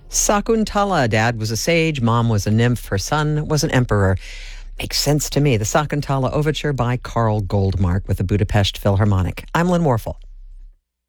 Sakuntala. Dad was a sage, mom was a nymph, her son was an emperor. Makes sense to me. The Sakuntala Overture by Carl Goldmark with the Budapest Philharmonic. I'm Lynn Warfel.